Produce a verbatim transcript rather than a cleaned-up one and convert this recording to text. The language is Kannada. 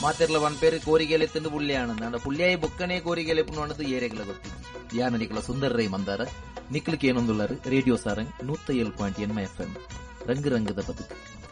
ಮಾತೆರ್ಲ ಒಂದ್ ಪೇರು ಕೋರಿಗೆಲೆ ತಿಂದು ಪುಳ್ಳಿಯಾಣ ಪುಳ್ಳಿಯಾಯಿ ಬೊಕ್ಕನೆ ಕೋರಿಗೆಲೆ ಅನ್ನೋದು ಏರೆಗಳ ಗೊತ್ತಿ ಯಾನನಿಕಲ ಸುಂದರ ರೈ ಮಂದಾರ ನಿಕ್ಲಿಕ್ಕೆ ಏನೊಂದುಳ್ಳಾರು ರೇಡಿಯೋ ಸಾರಂಗ್ ನೂತ್ತ ಏಳು ಪಾಯಿಂಟ್ ಎನ್ಮ ಎಫ್ ಎಂ ರಂಗು ರಂಗದ ಬದುಕು.